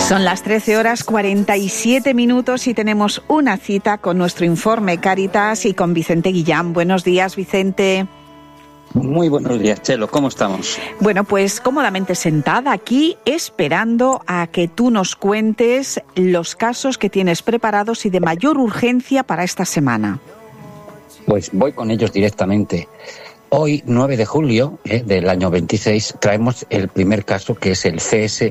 Son las 13:47 y tenemos una cita con nuestro informe Cáritas y con Vicente Guillán. Buenos días, Vicente. Muy buenos días, Chelo. ¿Cómo estamos? Bueno, pues cómodamente sentada aquí, esperando a que tú nos cuentes los casos que tienes preparados y de mayor urgencia para esta semana. Pues voy con ellos directamente. Hoy, 9 de julio del año 26, traemos el primer caso, que es el CS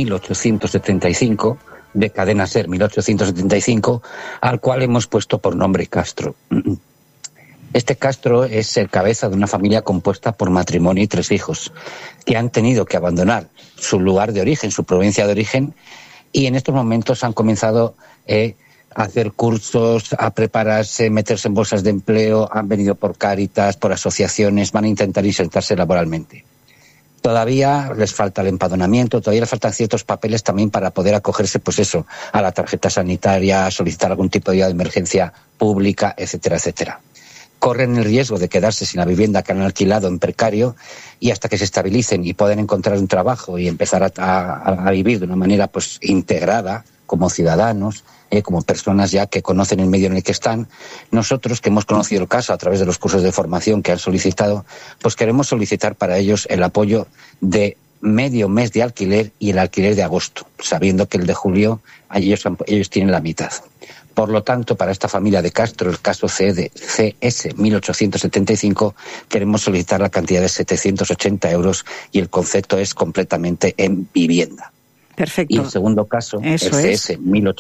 1875, de Cadena SER 1875, al cual hemos puesto por nombre Castro. Este Castro es el cabeza de una familia compuesta por matrimonio y 3 hijos, que han tenido que abandonar su lugar de origen, su provincia de origen, y en estos momentos han comenzado a hacer cursos, a prepararse, meterse en bolsas de empleo, han venido por Cáritas, por asociaciones, van a intentar insertarse laboralmente. Todavía les falta el empadronamiento, todavía les faltan ciertos papeles también para poder acogerse, pues eso, a la tarjeta sanitaria, a solicitar algún tipo de ayuda de emergencia pública, etcétera, etcétera. Corren el riesgo de quedarse sin la vivienda que han alquilado en precario y hasta que se estabilicen y puedan encontrar un trabajo y empezar a vivir de una manera pues integrada como ciudadanos, como personas ya que conocen el medio en el que están. Nosotros, que hemos conocido el caso a través de los cursos de formación que han solicitado, pues queremos solicitar para ellos el apoyo de medio mes de alquiler y el alquiler de agosto, sabiendo que el de julio ellos tienen la mitad. Por lo tanto, para esta familia de Castro, el caso CS 1875, queremos solicitar la cantidad de 780 euros y el concepto es completamente en vivienda. Perfecto. Y el segundo caso, eso el CS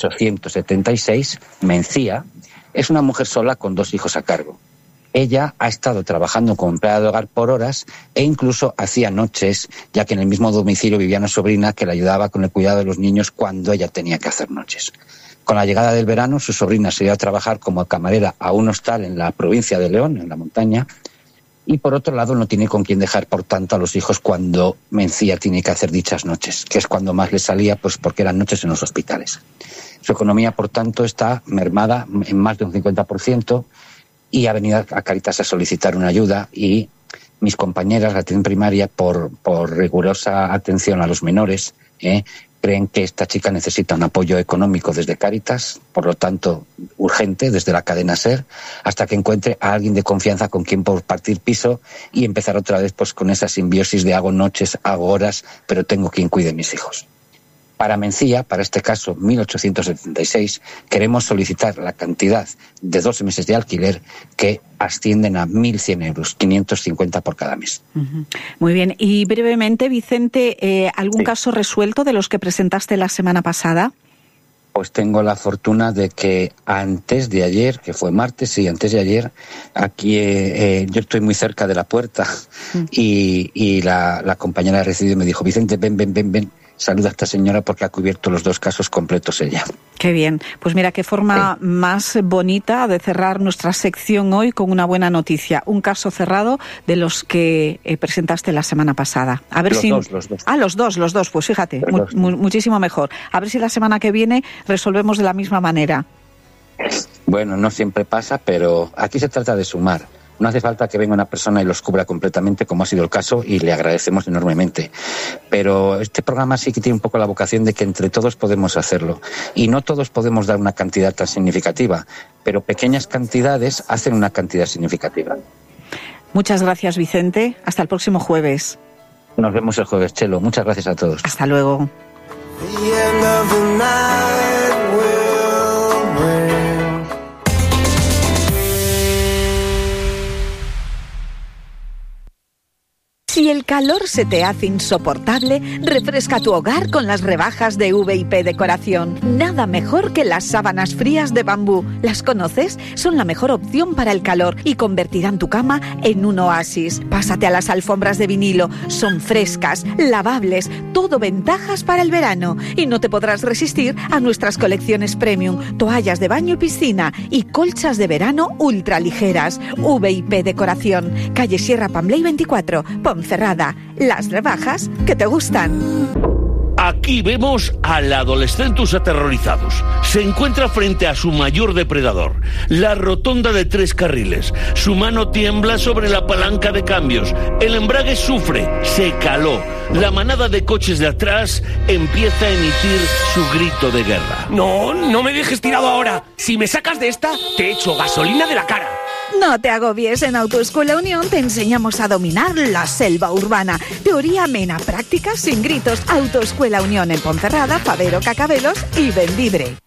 1876, Mencía, es una mujer sola con 2 hijos a cargo. Ella ha estado trabajando como empleada de hogar por horas e incluso hacía noches, ya que en el mismo domicilio vivía una sobrina que le ayudaba con el cuidado de los niños cuando ella tenía que hacer noches. Con la llegada del verano, su sobrina se iba a trabajar como camarera a un hostal en la provincia de León, en la montaña, y por otro lado no tiene con quién dejar, por tanto, a los hijos cuando Mencía tiene que hacer dichas noches, que es cuando más le salía, pues porque eran noches en los hospitales. Su economía, por tanto, está mermada en más de un 50% y ha venido a Cáritas a solicitar una ayuda y mis compañeras, la atención primaria, por rigurosa atención a los menores, creen que esta chica necesita un apoyo económico desde Cáritas, por lo tanto, urgente, desde la cadena SER, hasta que encuentre a alguien de confianza con quien compartir piso y empezar otra vez pues con esa simbiosis de hago noches, hago horas, pero tengo quien cuide a mis hijos. Para Mencía, para este caso 1876, queremos solicitar la cantidad de 12 meses de alquiler que ascienden a 1.100 euros, 550 por cada mes. Muy bien. Y brevemente, Vicente, ¿algún caso resuelto de los que presentaste la semana pasada? Pues tengo la fortuna de que antes de ayer, que fue martes, antes de ayer, aquí yo estoy muy cerca de la puerta y la compañera de recibido me dijo, Vicente, ven. Saluda a esta señora porque ha cubierto los 2 casos completos ella. Qué bien. Pues mira, qué forma más bonita de cerrar nuestra sección hoy con una buena noticia. Un caso cerrado de los que presentaste la semana pasada. A ver los dos. Ah, los dos. Pues fíjate, muchísimo mejor. A ver si la semana que viene resolvemos de la misma manera. Bueno, no siempre pasa, pero aquí se trata de sumar. No hace falta que venga una persona y los cubra completamente, como ha sido el caso, y le agradecemos enormemente. Pero este programa sí que tiene un poco la vocación de que entre todos podemos hacerlo. Y no todos podemos dar una cantidad tan significativa, pero pequeñas cantidades hacen una cantidad significativa. Muchas gracias, Vicente. Hasta el próximo jueves. Nos vemos el jueves, Chelo. Muchas gracias a todos. Hasta luego. Si el calor se te hace insoportable, refresca tu hogar con las rebajas de V&P Decoración. Nada mejor que las sábanas frías de bambú. ¿Las conoces? Son la mejor opción para el calor y convertirán tu cama en un oasis. Pásate a las alfombras de vinilo. Son frescas, lavables, todo ventajas para el verano. Y no te podrás resistir a nuestras colecciones premium, toallas de baño y piscina y colchas de verano ultra ligeras. V&P Decoración, calle Sierra Pambley 24, Ponferrada. Las rebajas que te gustan. Aquí vemos al adolescentus aterrorizados. Se encuentra frente a su mayor depredador, la rotonda de 3 carriles. Su mano tiembla sobre la palanca de cambios. El embrague sufre, se caló. La manada de coches de atrás empieza a emitir su grito de guerra. No me dejes tirado ahora. Si me sacas de esta, te echo gasolina de la cara. No te agobies, en Autoescuela Unión te enseñamos a dominar la selva urbana. Teoría amena, práctica sin gritos. Autoescuela Unión en Ponferrada, Fabero, Cacabelos y Bembibre.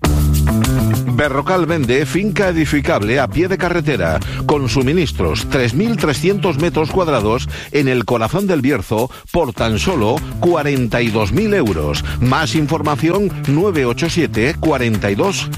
Berrocal vende finca edificable a pie de carretera, con suministros 3.300 metros cuadrados en el corazón del Bierzo por tan solo 42.000 euros. Más información 987 42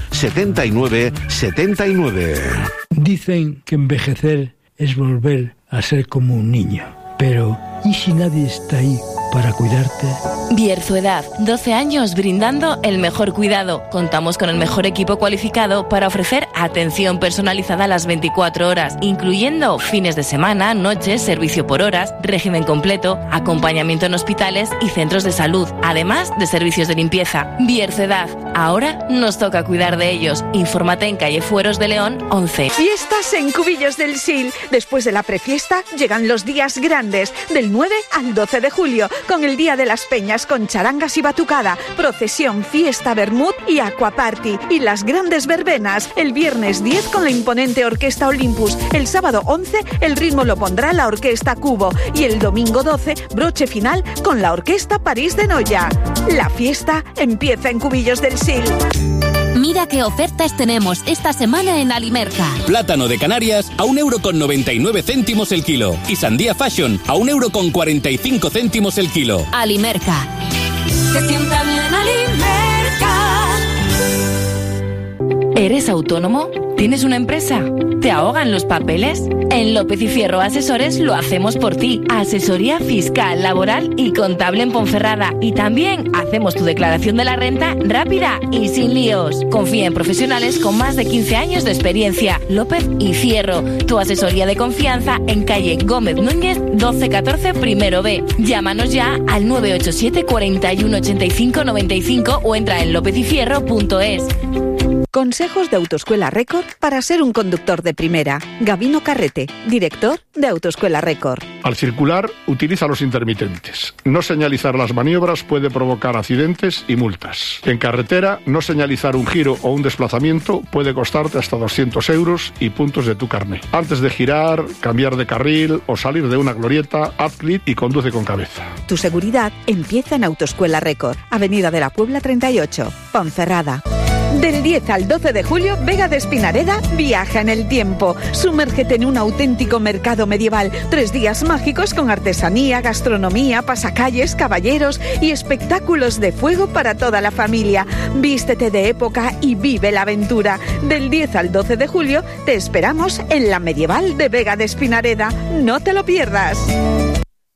79 79. Dicen que envejecer es volver a ser como un niño, pero ¿y si nadie está ahí para cuidarte? Bierzoedad, 12 años brindando el mejor cuidado. Contamos con el mejor equipo cualificado para ofrecer atención personalizada a las 24 horas, incluyendo fines de semana, noches, servicio por horas, régimen completo, acompañamiento en hospitales y centros de salud, además de servicios de limpieza. Bierzoedad, ahora nos toca cuidar de ellos. Infórmate en calle Fueros de León 11. Fiestas en Cubillos del Sil. Después de la prefiesta llegan los días grandes, del 9 al 12 de julio, con el Día de las Peñas, con charangas y batucada, procesión, fiesta, vermut y aquaparty. Y las grandes verbenas, el viernes 10 con la imponente Orquesta Olympus, el sábado 11 el ritmo lo pondrá la Orquesta Cubo y el domingo 12 broche final con la Orquesta París de Noya. La fiesta empieza en Cubillos del Sil. Mira qué ofertas tenemos esta semana en Alimerca. Plátano de Canarias a 1,99 € el kilo. Y sandía Fashion a 1,45 € el kilo. Alimerca. Se sienta bien Alimerca. ¿Eres autónomo? ¿Tienes una empresa? ¿Te ahogan los papeles? En López y Fierro Asesores lo hacemos por ti. Asesoría fiscal, laboral y contable en Ponferrada. Y también hacemos tu declaración de la renta rápida y sin líos. Confía en profesionales con más de 15 años de experiencia. López y Fierro, tu asesoría de confianza en calle Gómez Núñez 1214 primero B. Llámanos ya al 987 41 85 95 o entra en lopezifierro.es. Consejos de Autoescuela Record para ser un conductor de primera. Gabino Carrete, director de Autoescuela Record. Al circular, utiliza los intermitentes. No señalizar las maniobras puede provocar accidentes y multas. En carretera, no señalizar un giro o un desplazamiento puede costarte hasta 200 € y puntos de tu carné. Antes de girar, cambiar de carril o salir de una glorieta, haz clic y conduce con cabeza. Tu seguridad empieza en Autoescuela Record, Avenida de la Puebla 38, Ponferrada. Del 10 al 12 de julio, Vega de Espinareda viaja en el tiempo. Sumérgete en un auténtico mercado medieval. 3 días mágicos con artesanía, gastronomía, pasacalles, caballeros y espectáculos de fuego para toda la familia. Vístete de época y vive la aventura. Del 10 al 12 de julio, te esperamos en la medieval de Vega de Espinareda. No te lo pierdas.